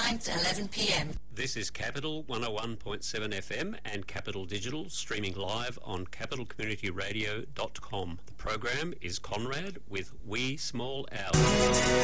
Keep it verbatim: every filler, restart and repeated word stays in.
nine to eleven p m. This is Capital one oh one point seven F M and Capital Digital, streaming live on capital community radio dot com. The program is Conrad with Wee Small Owl.